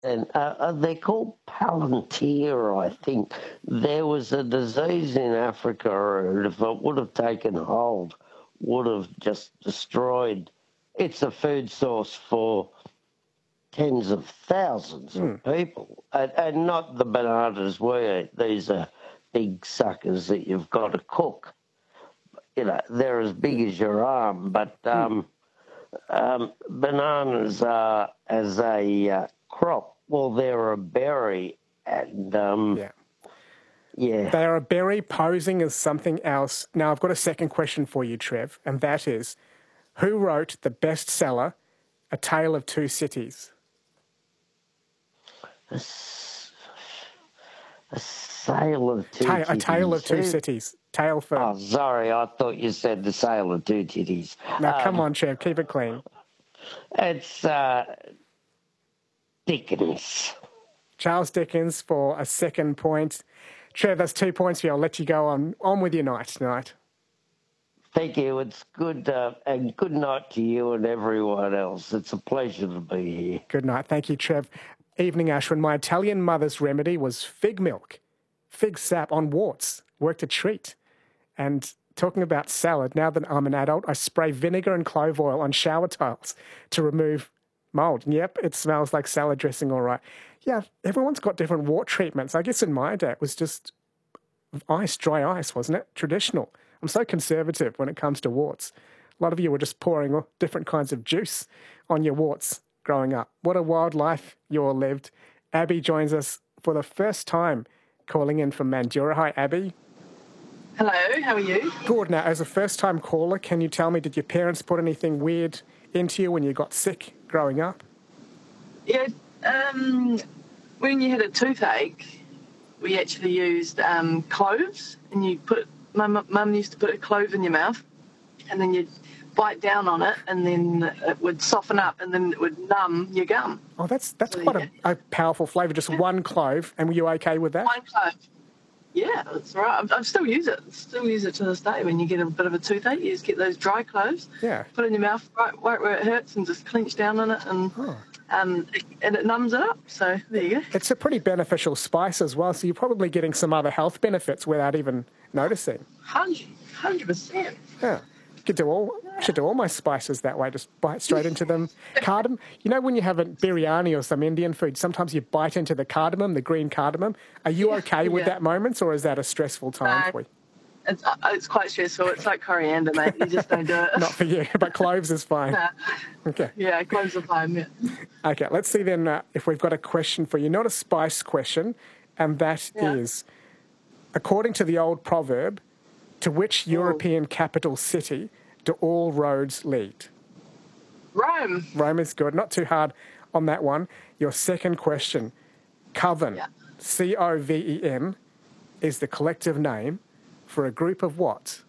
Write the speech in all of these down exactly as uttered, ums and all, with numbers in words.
and uh, uh, they're called Palantir, I think. There was a disease in Africa, and if it would have taken hold, would have just destroyed. It's a food source for tens of thousands of Mm. people, and, and not the bananas we eat. These are big suckers that you've got to cook. You know, they're as big as your arm, but Mm. um, um, bananas are as a uh, crop. Well, they're a berry, and um, Yeah. yeah, They are a berry posing as something else. Now, I've got a second question for you, Trev, and that is, who wrote the bestseller, A Tale of Two Cities? a, s- a sail of two Ta- a Tale of titties. Two Who? Cities. Tale for... Oh, sorry, I thought you said the sail of two titties. Now, come Um, on, Trev, keep it clean. it's uh, Dickens. Charles Dickens for a second point. Trev, that's two points for you. I'll let you go on, on with your night tonight. Thank you. It's good, uh, and good night to you and everyone else. It's a pleasure to be here. Good night. Thank you, Trev. Evening, Ashwin. My Italian mother's remedy was fig milk, fig sap on warts. Worked a treat. And talking about salad, now that I'm an adult, I spray vinegar and clove oil on shower tiles to remove mold. And yep, it smells like salad dressing all right. Yeah, everyone's got different wart treatments. I guess in my day, it was just ice, dry ice, wasn't it? Traditional. I'm so conservative when it comes to warts. A lot of you were just pouring different kinds of juice on your warts growing up. What a wild life you all lived. Abby joins us for the first time calling in from Mandurah. Hi, Abby. Hello, how are you? Good. Now, as a first-time caller, can you tell me, did your parents put anything weird into you when you got sick growing up? Yeah, um, when you had a toothache, we actually used um, cloves, and you put. My mum used to put a clove in your mouth, and then you'd bite down on it, and then it would soften up, and then it would numb your gum. Oh, that's that's So, quite yeah. a, a powerful flavour. Just Yeah. one clove, and were you okay with that? One clove. Yeah, that's right. I, I still use it. Still use it to this day. When you get a bit of a toothache, you just get those dry cloves, Yeah. put it in your mouth right, right where it hurts, and just clench down on it, and Oh. um, and it numbs it up. So there you go. It's a pretty beneficial spice as well, so you're probably getting some other health benefits without even noticing. Hundred, hundred percent. Yeah. Could do all should do all my spices that way, just bite straight into them. Cardamom. You know when you have a biryani or some Indian food, sometimes you bite into the cardamom, the green cardamom. Are you Yeah, okay with yeah. that moment, or is that a stressful time No. for you? It's, uh, it's quite stressful. It's like coriander, mate. You just don't do it. Not for you, but cloves is fine. Nah. Okay. Yeah, close the time. Yeah. Okay, let's see then uh, if we've got a question for you. Not a spice question, and that Yeah. is, according to the old proverb, to which European capital city do all roads lead? Rome. Rome is good. Not too hard on that one. Your second question, Coven, Yeah. C O V E N, is the collective name for a group of what?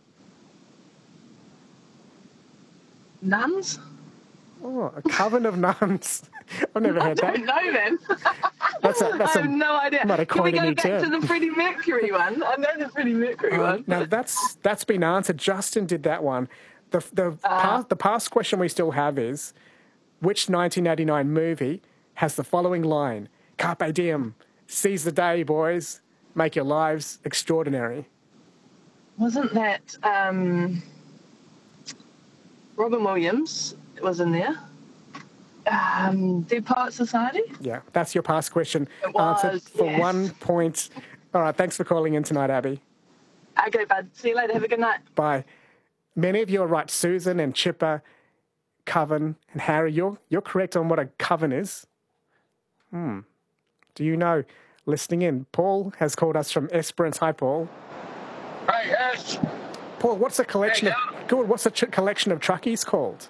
Nuns. Oh, a coven of nuns. I've never I heard that. don't know, man. That's a, that's I have a, no idea. might have Can we coined a go new back term. to the Freddie Mercury one? I know the Freddie Mercury Um, one. now that's that's been answered. Justin did that one. The the past the past question we still have is, which nineteen eighty-nine movie has the following line? Carpe diem, seize the day, boys, make your lives extraordinary. Wasn't that um, Robin Williams was in there? Um, Dead Poet Society? Yeah, that's your past question It was, answered for yes. one point. All right, thanks for calling in tonight, Abby. Okay, bud. See you later. Have a good night. Bye. Many of you are right. Susan and Chipper, Coven and Harry, you're, you're correct on what a coven is. Hmm. Do you know, listening in, Paul has called us from Esperance. Hi, Paul. Hey, Ash. Paul, what's a collection Hey, of good? What's a ch- collection of truckies called?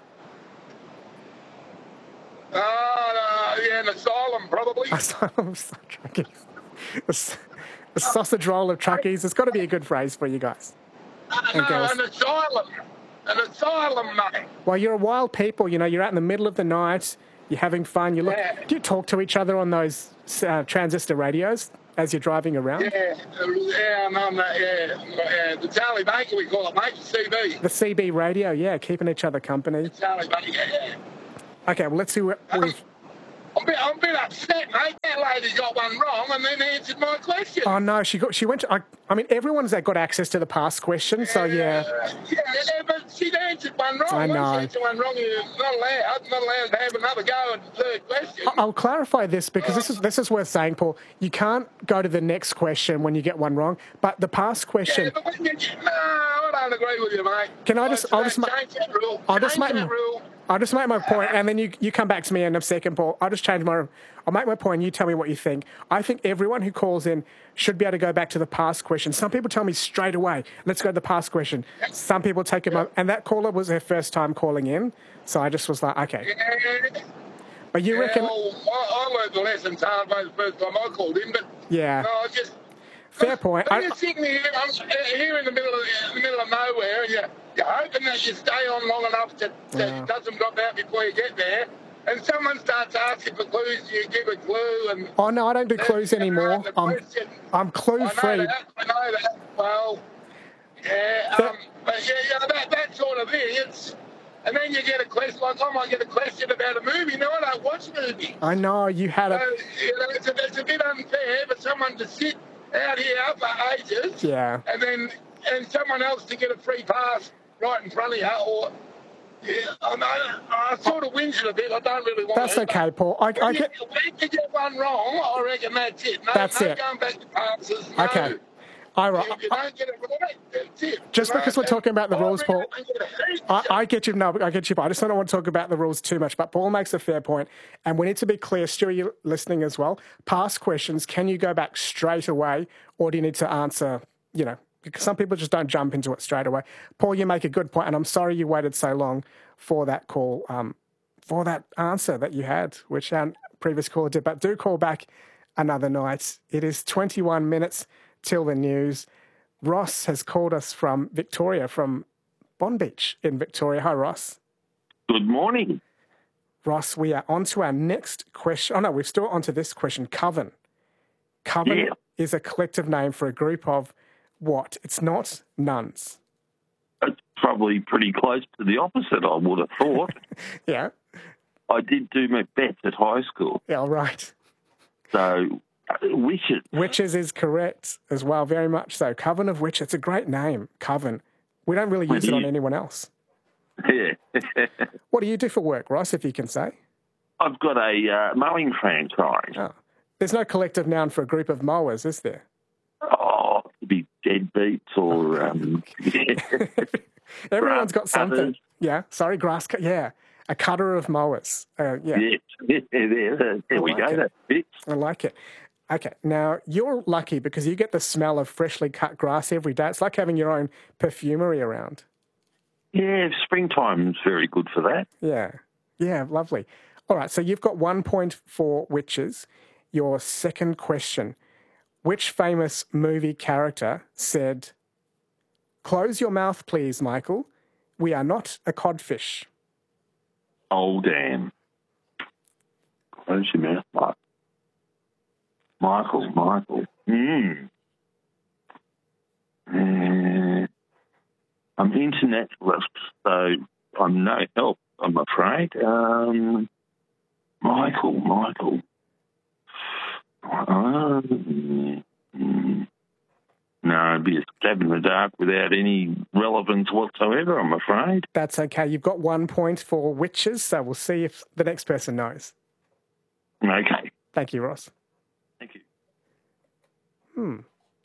Uh, uh, yeah, an asylum, probably. Asylum truckies. A, s- a sausage roll of truckies. It's got to be a good phrase for you guys. Uh, and no, girls. an asylum. An asylum, mate. Well, you're a wild people. You know, you're out in the middle of the night. You're having fun. You look. Yeah. Do you talk to each other on those uh, transistor radios as you're driving around? Yeah, uh, yeah, I'm on that, yeah. yeah. The Charlie Baker, we call it, mate, the C B. The C B radio, yeah, keeping each other company. Charlie Baker, yeah. Okay, well, let's see what we've... I'm a bit, I'm a bit upset, mate. That lady got one wrong and then answered my question. Oh, no, she got. She went to... I, I mean, everyone's got access to the past question, so yeah. Uh, yeah, yeah, but she'd answered one wrong. I know. Once she answered one wrong, you're not allowed, not allowed to have another go at the third question. I'll clarify this because this is this is worth saying, Paul. You can't go to the next question when you get one wrong, but the past question... Yeah, but when you get, no, I don't agree with you, mate. Can I just... I'll just, ma- change that rule. I'll just Change make... that rule. I'll just make my point, and then you, you come back to me in a second, Paul. I'll just change my... I'll make my point, and you tell me what you think. I think everyone who calls in should be able to go back to the past question. Some people tell me straight away, let's go to the past question. Some people take it... And that caller was their first time calling in, so I just was like, okay. Yeah. But you yeah, reckon... Well, I, I learned the lesson hard way the first time I called in, but... Yeah. No, I just... Fair point. When I, you're sitting here, I'm here in the middle of in the middle of nowhere, and you're, you're hoping that you stay on long enough to, that Yeah. it doesn't drop out before you get there, and someone starts asking for clues, you give a clue, and oh, no, I don't do clues anymore. the I'm, question- I'm clue-free. I know that. I know that. Well, yeah, That- um, but yeah, yeah, that that sort of thing. It's and then you get a question like I might get a question about a movie. No, I don't watch movies. I know, you had So, a... you know, it's, a, it's a bit unfair for someone to sit out here for ages, Yeah. and then and someone else to get a free pass right in front of you. Or yeah, I, know, I sort of whinge it a bit. I don't really want That's to. okay, Paul. I, I When, get... you, when you get one wrong, I reckon that's it. No, That's no it. going back to passes. No. Okay. All right. If you don't get it right, that's it. Just You know, because we're and talking about the I rules, reckon Paul, I get a heap. I, I get you. No, I get you. But I just don't want to talk about the rules too much. But Paul makes a fair point, and we need to be clear. Stu, you're listening as well. Past questions, can you go back straight away, or do you need to answer? You know, because some people just don't jump into it straight away. Paul, you make a good point, and I'm sorry you waited so long for that call, um, for that answer that you had, which our previous caller did. But do call back another night. It is twenty-one minutes till the news. Ross has called us from Victoria, from Bond Beach in Victoria. Hi, Ross. Good morning. Ross, we are on to our next question. Oh, no, we're still on to this question. Coven. Coven Yeah. is a collective name for a group of what? It's not nuns. It's probably pretty close to the opposite, I would have thought. Yeah? I did do Macbeth at high school, Yeah, all right. so uh, witches. Witches is correct as well, very much so. Coven of Witches. It's a great name, Coven. We don't really use it on anyone else. Yeah. What do you do for work, Ross, if you can say? I've got a uh, mowing franchise. Oh. There's no collective noun for a group of mowers, is there? Oh, it could be deadbeats or... Um, Everyone's got grass something. cutters. Yeah, sorry, grass cut. Yeah, a cutter of mowers. Uh, yeah, Yeah, yeah, there, there we like go. it. That's it. I like it. Okay, now you're lucky because you get the smell of freshly cut grass every day. It's like having your own perfumery around. Yeah, springtime's very good for that. Yeah, yeah, lovely. All right, so you've got one point for witches. Your second question. Which famous movie character said, "Close your mouth, please, Michael. We are not a codfish"? Oh, damn. Close your mouth, Mike. Michael, Michael. Mm. Uh, I'm internationalist, so I'm no help, I'm afraid. Um, Michael, Michael. Um, mm. No, it'd be a stab in the dark without any relevance whatsoever, I'm afraid. That's okay. You've got one point for witches, so we'll see if the next person knows. Okay. Thank you, Ross. Thank you. Hmm.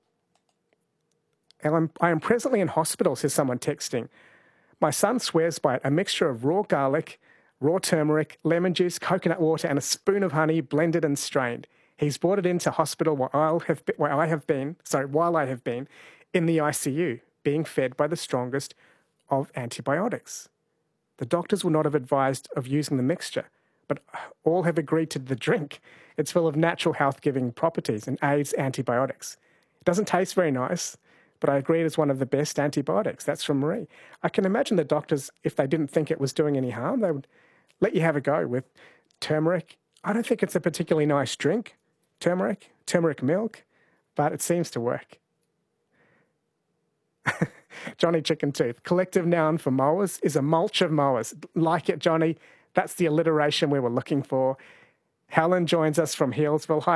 And I'm, I am presently in hospital, says someone texting. My son swears by it, a mixture of raw garlic, raw turmeric, lemon juice, coconut water, and a spoon of honey blended and strained. He's brought it into hospital while, I'll have been, while I have been, sorry, while I have been in the I C U, being fed by the strongest of antibiotics. The doctors would not have advised of using the mixture, but all have agreed to the drink. It's full of natural health-giving properties and aids antibiotics. It doesn't taste very nice, but I agree it is one of the best antibiotics. That's from Marie. I can imagine the doctors, if they didn't think it was doing any harm, they would let you have a go with turmeric. I don't think it's a particularly nice drink, turmeric, turmeric milk, but it seems to work. Johnny Chicken Tooth. Collective noun for mowers is a mulch of mowers. Like it, Johnny. That's the alliteration we were looking for. Helen joins us from Healesville. Hi,